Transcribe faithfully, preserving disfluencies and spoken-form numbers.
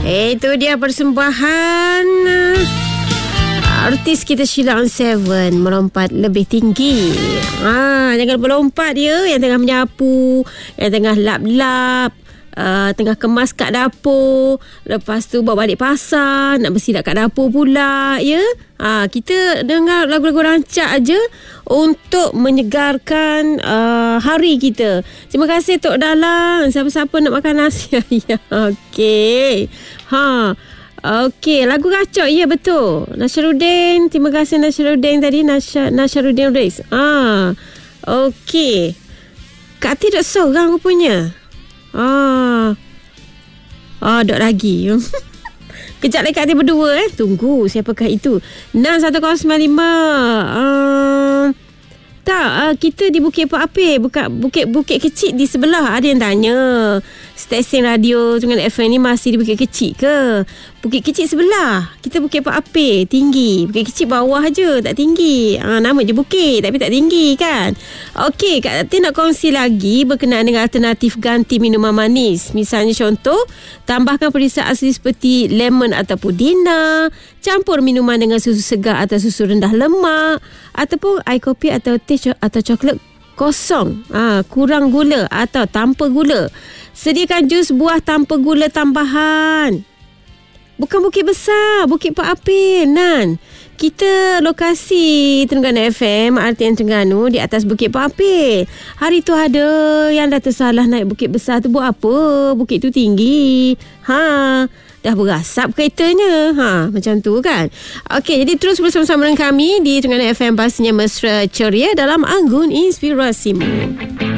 Itu dia persembahan artis kita Sheila on Seven, melompat lebih tinggi. Ha, jangan berlompat dia yang tengah menyapu, yang tengah lap-lap, uh, tengah kemas kat dapur, lepas tu bawa balik pasar, nak bersidak kat dapur pula, ya. Ha, kita dengar lagu-lagu rancak aja untuk menyegarkan uh, hari kita. Terima kasih Tok Dalang. Siapa-siapa nak makan nasi ayam. Okey. Ha. Okey, lagu kacau. Ya, betul. Nasharuddin. Terima kasih Nasharuddin tadi. Nasha, Nasharuddin Reis. Ah, okey. Kak Ti dok seorang rupanya. Ah. Ah, dok lagi. Kejap lagi Kak Ti berdua eh. Tunggu, siapakah itu? enam satu kosong sembilan lima. Ah. Tak, uh, kita di Bukit Pak Apir, bukan Bukit Bukit Kecil di sebelah. Ada yang tanya, stesen radio dengan F M ni masih di Bukit Kecil ke? Bukit Kecil sebelah. Kita Bukit Pak Apir, tinggi. Bukit Kecil bawah je, tak tinggi. Ha, nama je bukit tapi tak tinggi kan? Okey, Kak Tati nak kongsi lagi berkenaan dengan alternatif ganti minuman manis. Misalnya contoh, tambahkan perisa asli seperti lemon atau pudina, campur minuman dengan susu segar atau susu rendah lemak, ataupun air kopi atau teh atau coklat kosong, ha, kurang gula atau tanpa gula. Sediakan jus buah tanpa gula tambahan. Bukan Bukit Besar, Bukit Pak Apir, Nan. Kita lokasi Terengganu F M, R T N Terengganu di atas Bukit Pak Apir. Hari tu ada yang dah tersalah naik Bukit Besar tu buat apa? Bukit tu tinggi. Ha, dah berasap keretanya. Ha, macam tu kan. Okey, jadi terus bersama-sama dengan kami di Terengganu F M, pastinya mesra ceria dalam Anggun Inspirasimu.